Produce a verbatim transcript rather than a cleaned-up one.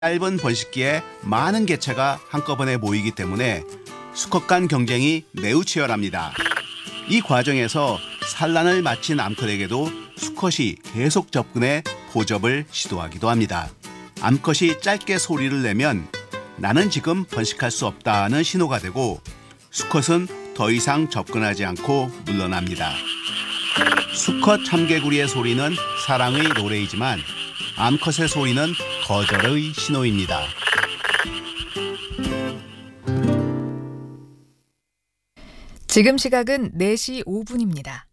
짧은 번식기에 많은 개체가 한꺼번에 모이기 때문에 수컷 간 경쟁이 매우 치열합니다. 이 과정에서 산란을 마친 암컷에게도 수컷이 계속 접근해 포접을 시도하기도 합니다. 암컷이 짧게 소리를 내면 나는 지금 번식할 수 없다는 신호가 되고 수컷은 더 이상 접근하지 않고 물러납니다. 수컷 참개구리의 소리는 사랑의 노래이지만 암컷의 소리는 거절의 신호입니다. 지금 시각은 네 시 오 분입니다.